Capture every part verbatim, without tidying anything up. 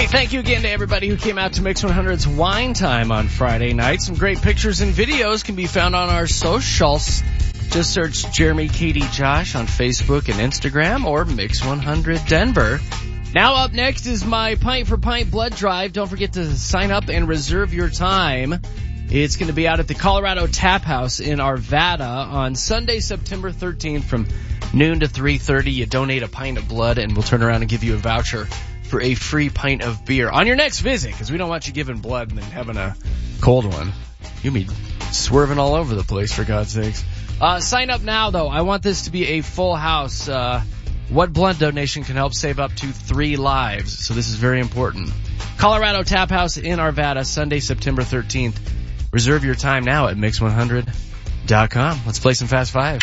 thank you again to everybody who came out to Mix one hundred's Wine Time on Friday night. Some great pictures and videos can be found on our socials. Just search Jeremy, Katie, Josh on Facebook and Instagram or Mix one hundred Denver. Now up next is my Pint for Pint blood drive. Don't forget to sign up and reserve your time. It's going to be out at the Colorado Tap House in Arvada on Sunday, September thirteenth from noon to three thirty. You donate a pint of blood and we'll turn around and give you a voucher for a free pint of beer on your next visit, because we don't want you giving blood and then having a cold one. You'll be swerving all over the place, for God's sakes. Uh, sign up now, though. I want this to be a full house. Uh, what blood donation can help save up to three lives? So this is very important. Colorado Tap House in Arvada, Sunday, September thirteenth. Reserve your time now at mix one hundred dot com. Let's play some Fast Five.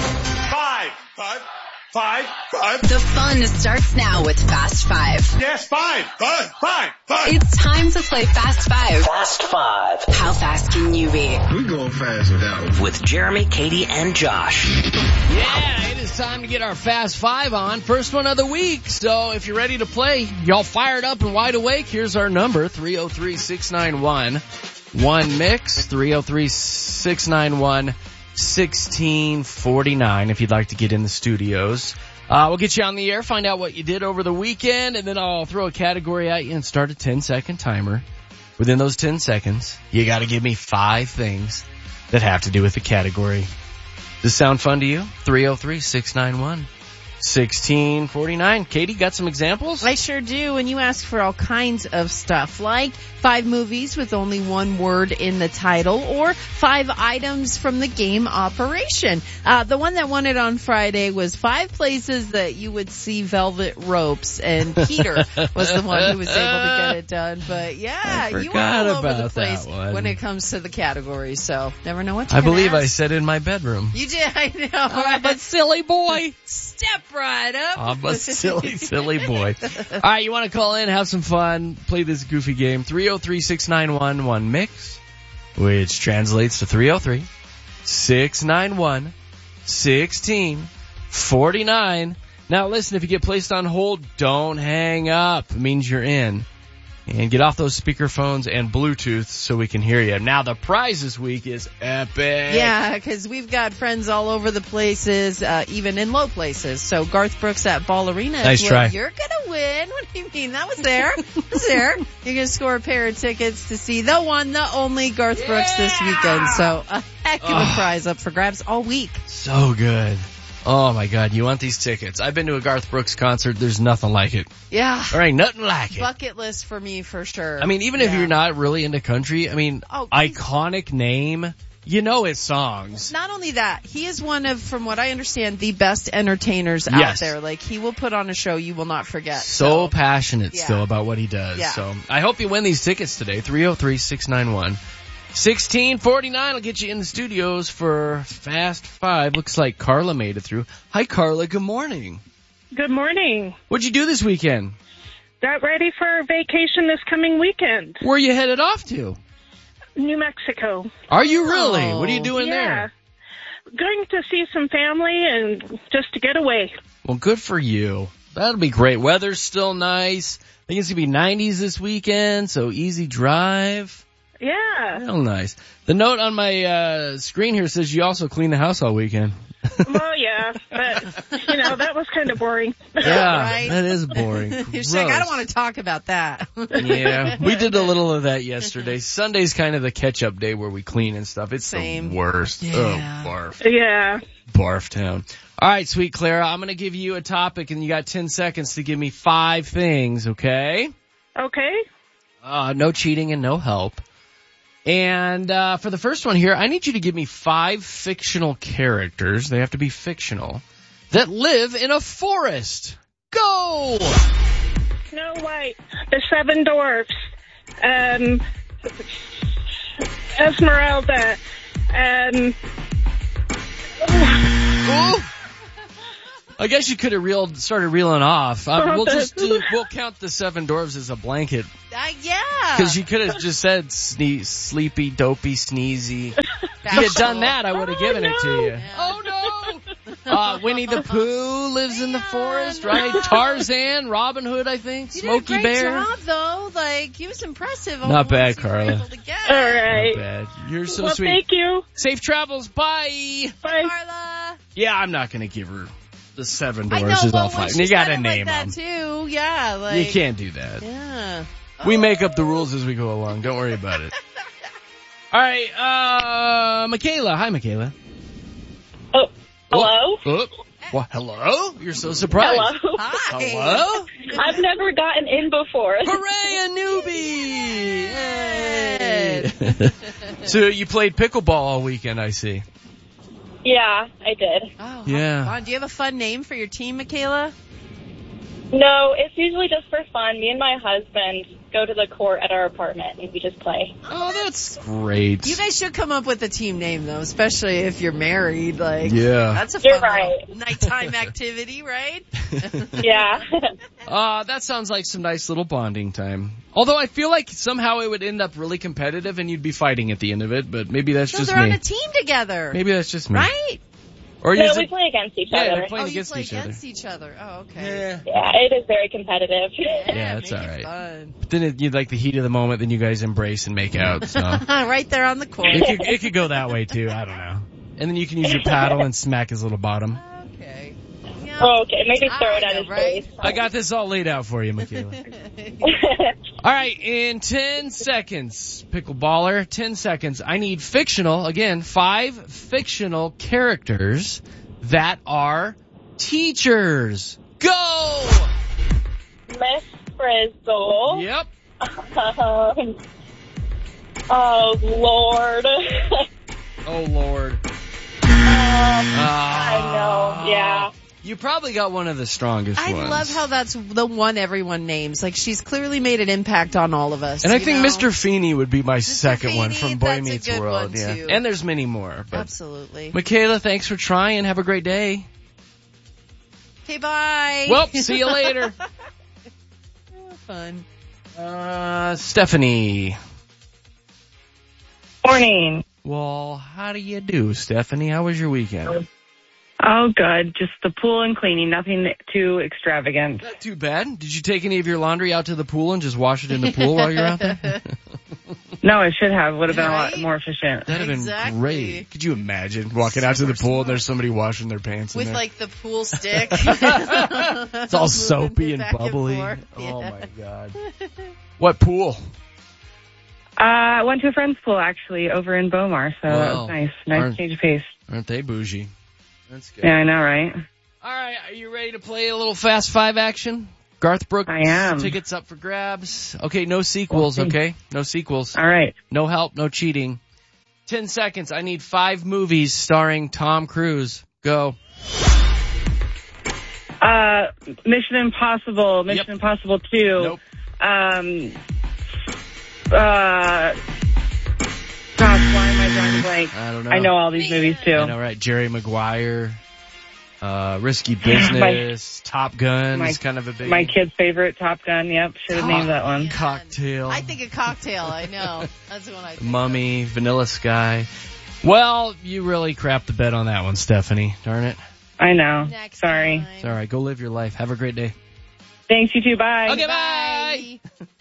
Five, five, five, five. The fun starts now with Fast Five. Yes, five, five, five, five. It's time to play Fast Five. Fast Five. How fast can you be? We going fast with that one. With Jeremy, Katie, and Josh. Yeah, it is time to get our Fast Five on. First one of the week. So if you're ready to play, y'all fired up and wide awake, here's our number, three oh three, six nine one, one mix, three oh three, six nine one, one six four nine if you'd like to get in the studios. Uh, we'll get you on the air, find out what you did over the weekend, and then I'll throw a category at you and start a ten second timer. Within those ten seconds, you gotta give me five things that have to do with the category. Does this sound fun to you? three oh three, six nine one, one six four nine. Katie, got some examples? I sure do, and you ask for all kinds of stuff, like five movies with only one word in the title, or five items from the game Operation. Uh, the one that won it on Friday was five places that you would see velvet ropes, and Peter was the one who was able to get it done. But yeah, you are all over the place when it comes to the category, so never know what you're I believe ask. I said in my bedroom. You did, I know. I'm a silly boy. Step right up. I'm a silly, silly boy. All right, you want to call in, have some fun, play this goofy game. three oh three, six nine one, one mix, which translates to three oh three, six nine one, one six four nine. Now listen, if you get placed on hold, don't hang up. It means you're in. And get off those speakerphones and Bluetooth so we can hear you. Now, the prize this week is epic. Yeah, because we've got friends all over the places, uh, even in low places. So Garth Brooks at Ball Arena. Nice is try. You're going to win. What do you mean? That was there. That was there. You're going to score a pair of tickets to see the one, the only Garth Yeah! Brooks this weekend. So a heck of a Oh. prize up for grabs all week. So good. Oh, my God. You want these tickets. I've been to a Garth Brooks concert. There's nothing like it. Yeah. There ain't nothing like it. Bucket list for me for sure. I mean, even if Yeah. you're not really into country, I mean, Oh, iconic name, you know his songs. Not only that, he is one of, from what I understand, the best entertainers Yes. out there. Like, he will put on a show you will not forget. So passionate Yeah. still about what he does. Yeah. So I hope you win these tickets today. three oh three, six nine one, one six four nine will get you in the studios for Fast Five. Looks like Carla made it through. Hi, Carla. Good morning. Good morning. What'd you do this weekend? Got ready for vacation this coming weekend. Where are you headed off to? New Mexico. Are you really? Oh. What are you doing yeah. there? Going to see some family and just to get away. Well, good for you. That'll be great. Weather's still nice. I think it's going to be nineties this weekend, so easy drive. Yeah. Real nice. The note on my uh screen here says you also clean the house all weekend. Well, yeah, but, you know, that was kind of boring. Yeah, Right? that is boring. You're Gross. saying, I don't want to talk about that. Yeah, we did a little of that yesterday. Sunday's kind of the catch-up day where we clean and stuff. It's Same. the worst. Yeah. Oh, barf. Yeah. Barf town. All right, sweet Clara, I'm going to give you a topic, and you got ten seconds to give me five things, okay? Okay. Uh, no cheating and no help. And uh for the first one here, I need you to give me five fictional characters, they have to be fictional, that live in a forest. Go! Snow White, the Seven Dwarfs, um, Esmeralda, um, Ooh. I guess you could have reeled, started reeling off. Uh, we'll just do, we'll count the Seven Dwarfs as a blanket. Uh, yeah. Because you could have just said sne- sleepy, dopey, sneezy. If you had done that, I would have given Oh, it to no. you. Yeah. Oh, no! Uh, Winnie the Pooh lives in the forest, right? Tarzan, Robin Hood, I think. You Smokey did a great Bear. job, though. Like, he was impressive. all Not the bad, ones you were Carla. able to get. All right. Not bad. You're so well, sweet. thank you. Safe travels. Bye. Bye. Carla. Yeah, I'm not going to give her the seven I doors. know, Is but all when fine. she You got said to it name like them. that too. Yeah, like You can't do that. Yeah. We make up the rules as we go along. Don't worry about it. All right, uh, Michaela. Hi, Michaela. Oh, hello? Oh, oh. Well, hello? You're so surprised. Hello. Hi. Hello? I've never gotten in before. Hooray, a newbie! Yay! So you played pickleball all weekend, I see. Yeah, I did. Oh, how Yeah. fun. Do you have a fun name for your team, Michaela? No, it's usually just for fun. Me and my husband go to the court at our apartment and we just play. Oh, that's great. You guys should come up with a team name, though, especially if you're married. Like, Yeah. that's a You're fun right. little nighttime activity, right? Yeah. Uh, that sounds like some nice little bonding time. Although I feel like somehow it would end up really competitive and you'd be fighting at the end of it, but maybe that's So just they're me. on a team together, Maybe that's just me. right? Or No, is we it- play against each Yeah, other. they're playing Oh, you against play each against each other. Oh, okay. other. Yeah, it is very competitive. Yeah, that's make all it right. fun. But then it, you like the heat of the moment, then you guys embrace and make out. So Right there on the court. it could it could go that way too. I don't know. And then you can use your paddle and smack his little bottom. Okay. Yeah. Oh, okay, maybe throw I it at know, his right? face. I got this all laid out for you, Michaela. All right, in ten seconds, pickleballer, ten seconds. I need fictional, again, five fictional characters that are teachers. Go! Miss Frizzle. Yep. Um, oh, Lord. Oh, Lord. Um, Ah. I know, yeah. You probably got one of the strongest I ones. love how that's the one everyone names. Like, she's clearly made an impact on all of us. And I you think know? Mister Feeney would be my second one Feeney, from Boy that's a Meets good World. one, Yeah. too. And there's many more. But Absolutely. Michaela, thanks for trying. Have a great day. Okay, bye. Well, see you later. Fun. Uh, Stephanie. Morning. Well, how do you do, Stephanie? How was your weekend? Oh, good. Just the pool and cleaning. Nothing too extravagant. Not too bad. Did you take any of your laundry out to the pool and just wash it in the pool while you're out there? No, I should have. Would have been a Right? lot more efficient. That'd have Exactly. been great. Could you imagine walking out to the pool and there's somebody washing their pants in With there? like the pool stick. It's all soapy and bubbly. Oh my god. What pool? Uh, I went to a friend's pool, actually, over in Bomar, so that Wow. was nice. Nice Aren't- change of pace. Aren't they bougie? That's good. Yeah, I know, right? All right, are you ready to play a little Fast Five action? Garth Brooks I am. tickets up for grabs. Okay, no sequels, okay? No sequels. All right. No help, no cheating. Ten seconds. I need five movies starring Tom Cruise. Go. Uh, Mission Impossible, Mission Yep. Impossible two. Nope. Um, uh, gosh, why am I drawing a blank? I don't know. I know all these movies, too. I know, right? Jerry Maguire. Uh, Risky Business. Top Gun My- is kind of a big My kid's favorite, Top Gun. Yep, should have named that one. Cocktail. I think a cocktail, I know. That's the one I think. Mummy, Vanilla Sky. Well, you really crapped the bed on that one, Stephanie. Darn it. I know. Next Sorry. time. It's all right. Go live your life. Have a great day. Thanks, you too. Bye. Okay, bye.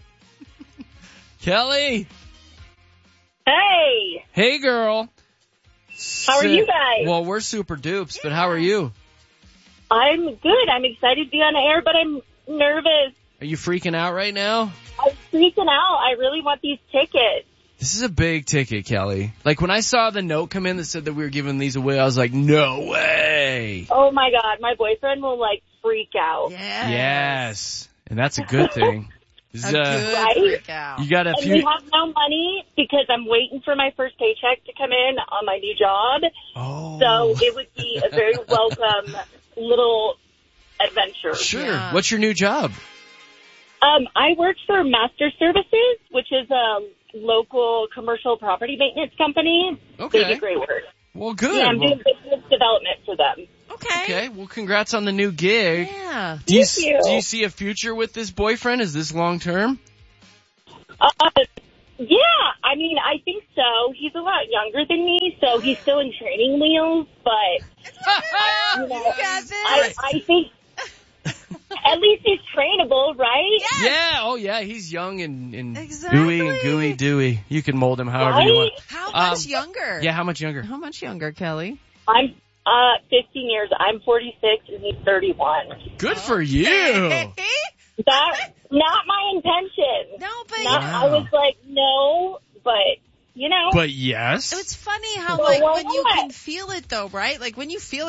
Kelly. Hey, Hey, girl. how are Sit- you guys? Well, we're super dupes, but how are you? I'm good. I'm excited to be on air, but I'm nervous. Are you freaking out right now? I'm freaking out. I really want these tickets. This is a big ticket, Kelly. Like, when I saw the note come in that said that we were giving these away, I was like, no way. Oh my God, my boyfriend will like freak out. Yes. Yes. And that's a good thing. A This is, good uh, Right? freak out. you got a And few. we have no money because I'm waiting for my first paycheck to come in on my new job. Oh. So it would be a very welcome little adventure. Sure. Yeah. What's your new job? Um, I work for Master Services, which is a local commercial property maintenance company. Okay. They do great work. Well, good. Yeah, I'm Well, doing business development for them. Okay. okay. Well, congrats on the new gig. Yeah. Do you, Thank you. do you see a future with this boyfriend? Is this long term? Uh, yeah, I mean, I think so. He's a lot younger than me, so he's still in training wheels, but You know, You got this. I, I think at least he's trainable, right? Yeah, oh yeah, he's young and, and Exactly. gooey and gooey dooey. You can mold him however you want. Right? How much Um, younger? Yeah, how much younger? How much younger, Kelly? I'm uh fifteen years. I'm forty-six and he's thirty-one. Good for you. Hey. That's not my intention. No, but Not, I was like, no, but, you know. But yes. it's funny how, Well, like, why when you not? can feel it, though, right? Like, when you feel